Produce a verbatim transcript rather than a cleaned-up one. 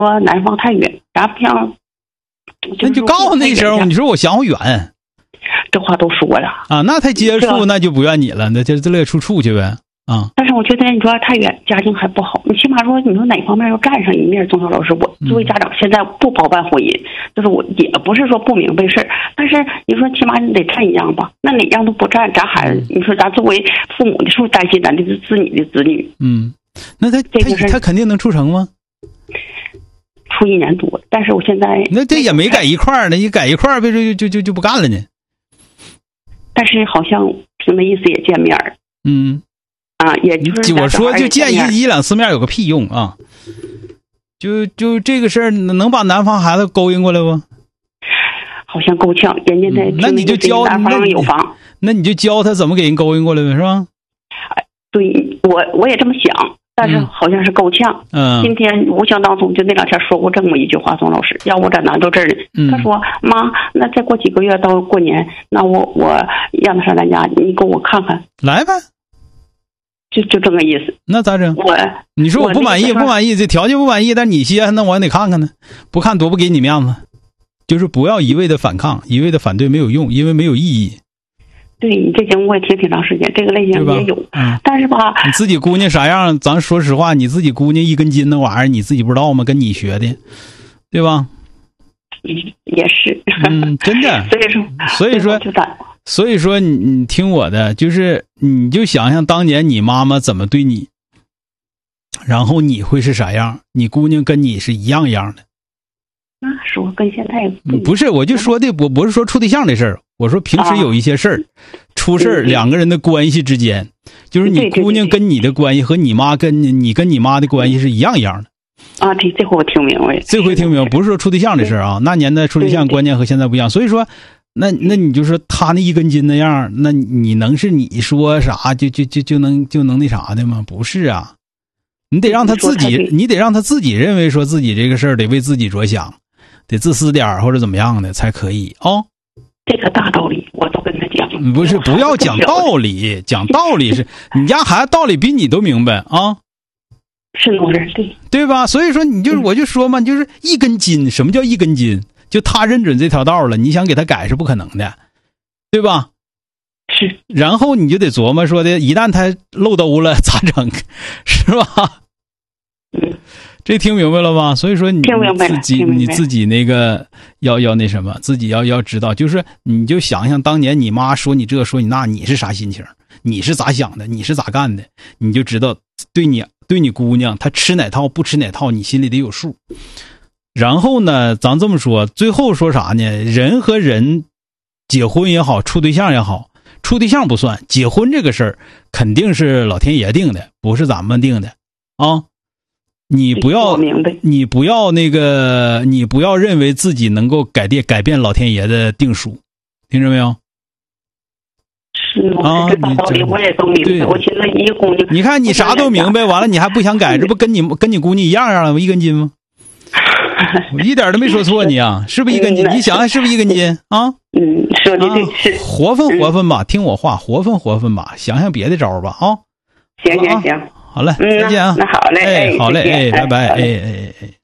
说南方太远，咱不像。 那你就告诉那时候，你说我想我远， 这话都说了啊，那他接触那就不怨你了，那就乐处处去呗啊。 但是我觉得你说太远，家境还不好，你起码说你说哪方面要占上一面，中小老师，我作为家长现在不包办婚姻，就是我也不是说不明白事儿，但是你说起码你得占一样吧，那哪样都不占，咱孩子，你说咱作为父母的，是不是担心咱的子女的子女？ 嗯，那他他他肯定能处成吗？ 出一年多，但是我现在那这也没改一块儿呢，一改一块儿，别说就就就就不干了呢。 但是好像凭那意思也见面儿， 嗯， 啊，也就是我说就见一一两次面有个屁用啊！就就这个事儿能把南方孩子勾引过来不？ 好像够呛，人家在、 嗯、那你就教南方有房， 那你就教他怎么给人勾引过来呗，是吧？ 对，我我也这么想。但是好像是够呛。 嗯， 今天无想当中就那两天说过这么一句话，宋老师，要我在南到这儿呢。 嗯、 他说：“妈，那再过几个月到过年，那我我让他上咱家，你给我看看。” 来呗， 就就这个意思。 那咋整？ 我你说我不满意，不满意，这条件不满意，但你歇，那我也得看看呢。不看多不给你面子。就是不要一味的反抗，一味的反对没有用，因为没有意义。 对，你这节目我也听挺长时间，这个类型也有， 嗯、 但是吧， 你自己姑娘啥样，咱说实话，你自己姑娘一根筋那玩意儿，你自己不知道吗？跟你学的，对吧？ 也是， 嗯，真的。 所以说， 所以说，所以说你，你听我的，就是你就想想当年你妈妈怎么对你，然后你会是啥样？你姑娘跟你是一样一样的。 那说跟现在不, 不是，我就说的，我不是说处对象的事儿。我说平时有一些事儿、啊、出事儿，两个人的关系之间，就是你姑娘跟你的关系和你妈跟你你跟你妈的关系是一样一样的。 啊，这这回我听明白了。 这回听明白，不是说处对象的事儿啊。那年代处对象观念和现在不一样，所以说，那那你就说他那一根筋那样，那你能是你说啥就就就就能就能那啥的吗？不是啊，你得让他自己，你得让他自己认为说自己这个事儿得为自己着想，得自私点或者怎么样的才可以啊。哦， 这个大道理我都跟他讲， 不是不要讲道理，讲道理是你家孩子道理比你都明白啊， 是那么事，对对吧？所以说你就是我就说嘛，就是一根筋。什么叫一根筋？就他认准这条道了，你想给他改是不可能的，对吧？ 是。 然后你就得琢磨说的，一旦他漏兜了咋整，是吧？ 嗯。 这听明白了吧？所以说你自己你自己那个要要那什么，自己要要知道，就是你就想想当年你妈说你这说你那，你是啥心情，你是咋想的，你是咋干的，你就知道对你对你姑娘她吃哪套不吃哪套，你心里得有数。然后呢，咱这么说，最后说啥呢？人和人结婚也好，处对象也好，处对象不算，结婚这个事儿肯定是老天爷定的，不是咱们定的啊。你不要，你不要那个，你不要认为自己能够改变改变老天爷的定数，听着没有？ 是啊，这道理我也都明白。我寻思一个姑娘， 你看你啥都明白，完了你还不想改，这不跟你跟你姑娘一样样了吗？一根筋吗？我一点都没说错你啊，是不是一根筋？你想想是不是一根筋啊？ 嗯，说的对，是活分活分吧，听我话，活分活分吧，想想别的招吧啊。 行行行。 好嘞，再见啊！ 那好嘞， 哎，好嘞，哎，拜拜，哎哎哎。